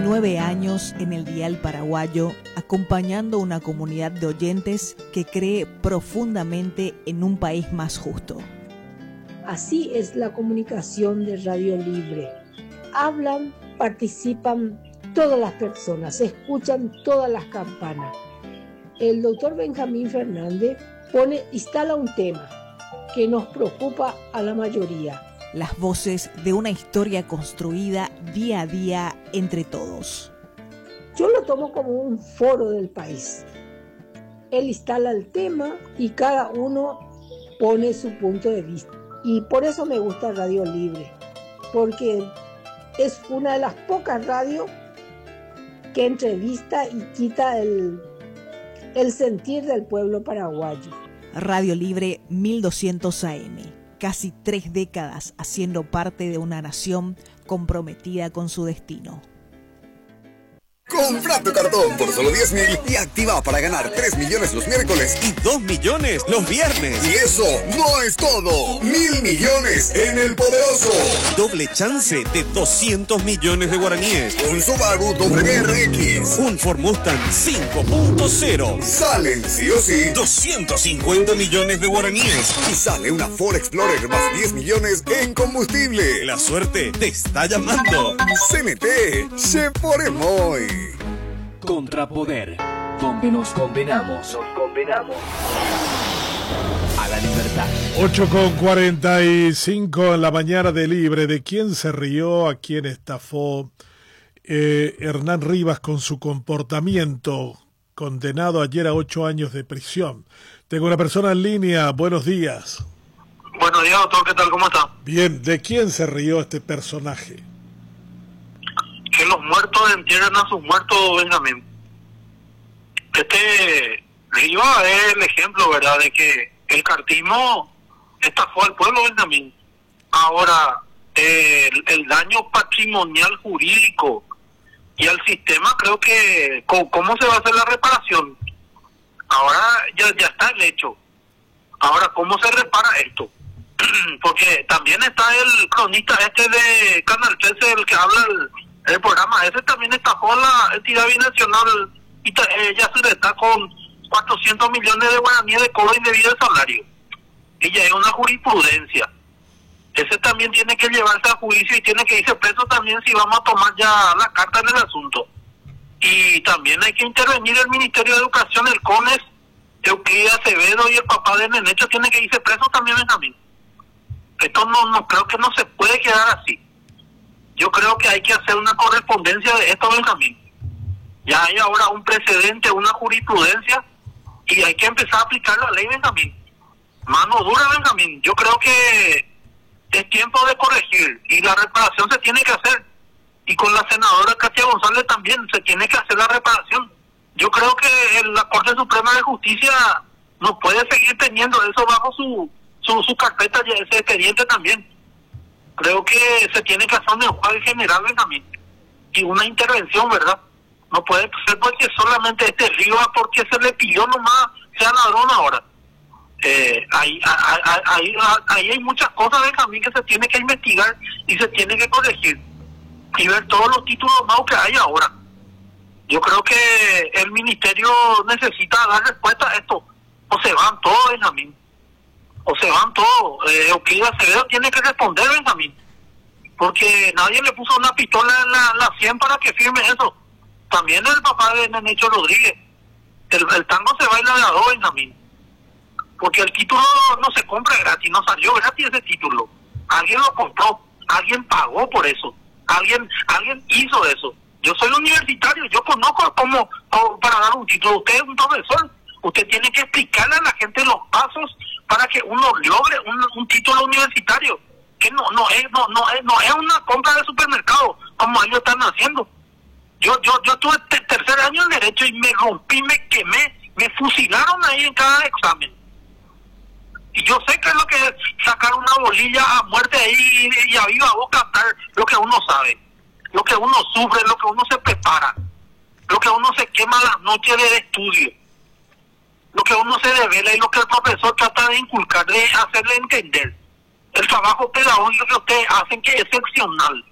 19 años en el dial paraguayo, acompañando una comunidad de oyentes que cree profundamente en un país más justo. Así es la comunicación de Radio Libre. Hablan, participan todas las personas, escuchan todas las campanas. El doctor Benjamín Fernández instala un tema que nos preocupa a la mayoría. Las voces de una historia construida día a día entre todos. Yo lo tomo como un foro del país. Él instala el tema y cada uno pone su punto de vista. Y por eso me gusta Radio Libre, porque es una de las pocas radios que entrevista y quita el sentir del pueblo paraguayo. Radio Libre 1200 AM. Casi 3 décadas haciendo parte de una nación comprometida con su destino. Compra tu cartón por solo 10.000 y activa para ganar 3 millones los miércoles y 2 millones los viernes. Y eso no es todo. 1.000 millones en el poderoso. Doble chance de 200 millones de guaraníes. Un Subaru WRX. Un Ford Mustang 5.0. Salen sí o sí 250 millones de guaraníes. Y sale una Ford Explorer más 10 millones en combustible. La suerte te está llamando. CNT, se pone muy. Contrapoder, donde nos condenamos. A la libertad. 8:45 en la mañana de Libre. ¿De quién se rió? ¿A quién estafó? Hernán Rivas con su comportamiento, condenado ayer a 8 años de prisión. Tengo una persona en línea. Buenos días. Buenos días, doctor. ¿Qué tal? ¿Cómo está? Bien. ¿De quién se rió este personaje? Que los muertos entierren a sus muertos, Benjamín. Rivas es el ejemplo, ¿verdad?, de que el cartismo estafó al pueblo, Benjamín. Ahora, el daño patrimonial jurídico y al sistema, creo que, ¿cómo se va a hacer la reparación? Ahora ya está el hecho. Ahora, ¿cómo se repara esto? Porque también está el cronista de Canal 13, el que habla el programa ese, también estafó la entidad binacional y ella se le está con 400 millones de guaraníes de cobro indebido de salario. Ella es una jurisprudencia. Ese también tiene que llevarse a juicio y tiene que irse preso también si vamos a tomar ya la carta en el asunto. Y también hay que intervenir el Ministerio de Educación, el CONES, Euclid Acevedo y el papá de Nenecho tiene que irse preso también, Benjamín. Esto no creo que no se puede quedar así. Yo creo que hay que hacer una correspondencia de esto, Benjamín. Ya hay ahora un precedente, una jurisprudencia, y hay que empezar a aplicar la ley, Benjamín. Mano dura, Benjamín. Yo creo que es tiempo de corregir, y la reparación se tiene que hacer. Y con la senadora Katia González también se tiene que hacer la reparación. Yo creo que la Corte Suprema de Justicia no puede seguir teniendo eso bajo su carpeta y ese expediente también. Creo que se tiene que hacer un enjuague general, Benjamín, y una intervención, ¿verdad? No puede ser porque solamente Rivas, porque se le pidió nomás, sea ladrón ahora. Ahí hay muchas cosas, Benjamín, que se tiene que investigar y se tiene que corregir y ver todos los títulos nuevos que hay ahora. Yo creo que el ministerio necesita dar respuesta a esto, o se van todos, Benjamín. O se van todos. Euclid Acevedo tiene que responder, Benjamín. Porque nadie le puso una pistola en la 100 para que firme eso. También el papá de Nenecho Rodríguez. El tango se baila de a dos, Benjamín. Porque el título no se compra gratis, no salió gratis ese título. Alguien lo compró, alguien pagó por eso. Alguien hizo eso. Yo soy universitario, yo conozco cómo para dar un título. Usted es un profesor. Usted tiene que explicarle a la gente los pasos para que uno logre un título universitario, que no es una compra de supermercado como ellos están haciendo. Yo tuve tercer año en Derecho y me rompí, me quemé, me fusilaron ahí en cada examen. Y yo sé que es lo que es sacar una bolilla a muerte ahí y a viva voz cantar lo que uno sabe, lo que uno sufre, lo que uno se prepara, lo que uno se quema las noches de estudio, lo que uno se devela y lo que el profesor trata de inculcar, de hacerle entender. El trabajo pedagógico que ustedes hacen, que es excepcional.